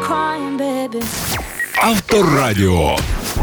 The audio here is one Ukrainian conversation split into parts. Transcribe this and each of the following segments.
crying, baby. Авторадіо.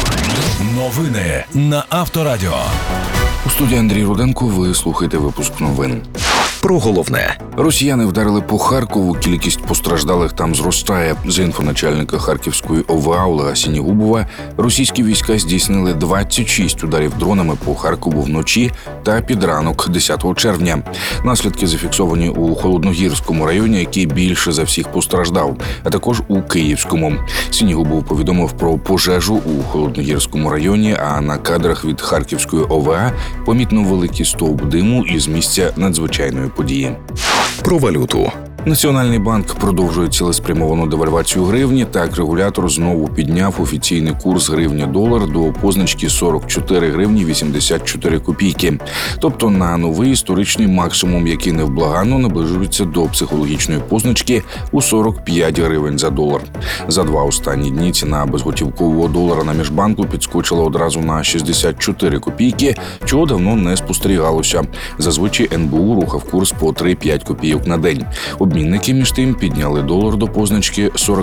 Новини на Авторадіо. У студії Андрій Руденко. Ви слухаєте випуск новин. Про головне. Росіяни вдарили по Харкову, кількість постраждалих там зростає. За інфоначальника Харківської ОВА Олега Сінігубова, російські війська здійснили 26 ударів дронами по Харкову вночі та під ранок 10 червня. Наслідки зафіксовані у Холодногірському районі, який більше за всіх постраждав, а також у Київському. Сінігубов повідомив про пожежу у Холодногірському районі, а на кадрах від Харківської ОВА помітно великий стовп диму із місця надзвичайної події. Про валюту. Національний банк продовжує цілеспрямовану девальвацію гривні. Так, регулятор знову підняв офіційний курс гривні-долар до позначки 44 гривні 84 копійки. Тобто на новий історичний максимум, який невблаганно наближується до психологічної позначки у 45 гривень за долар. За два останні дні ціна безготівкового долара на міжбанку підскочила одразу на 64 копійки, чого давно не спостерігалося. Зазвичай НБУ рухав курс по 3-5 копійок на день. Обмінники, між тим, підняли долар до позначки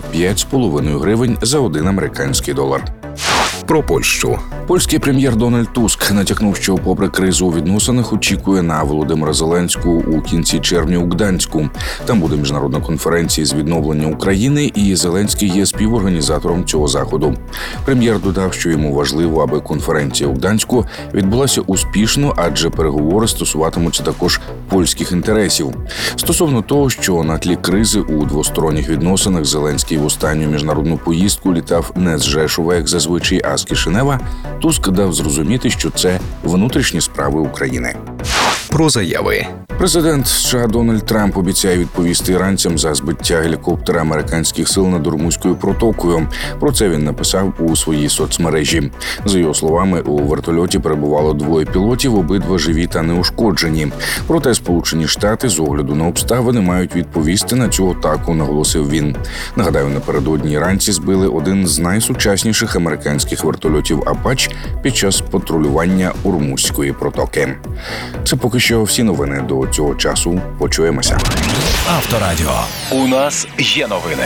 45,5 гривень за один американський долар. Про Польщу. Польський прем'єр Дональд Туск натякнув, що попри кризу у відносинах очікує на Володимира Зеленського у кінці червня у Гданську. Там буде міжнародна конференція з відновлення України, і Зеленський є співорганізатором цього заходу. Прем'єр додав, що йому важливо, аби конференція у Гданську відбулася успішно, адже переговори стосуватимуться також польських інтересів. Стосовно того, що на тлі кризи у двосторонніх відносинах Зеленський в останню міжнародну поїздку літав не з Жешова, як зазвичай, а з Кишинева, Туск дав зрозуміти, що це внутрішні справи України. Про заяви. Президент США Дональд Трамп обіцяє відповісти іранцям за збиття гелікоптера американських сил над Ормузькою протокою. Про це він написав у своїй соцмережі. За його словами, у вертольоті перебувало двоє пілотів, обидва живі та неушкоджені. Проте Сполучені Штати з огляду на обставини мають відповісти на цю атаку, наголосив він. Нагадаю, напередодні іранці збили один з найсучасніших американських вертольотів «Апач» під час патрулювання Ормузької протоки. Це поки що всі новини до цього часу. Почуємося. Авторадіо. У нас є новини.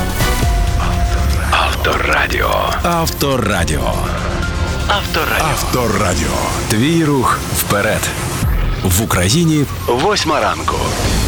Авторадіо. Авторадіо. Авторадіо. Твій рух вперед. В Україні 8 ранку.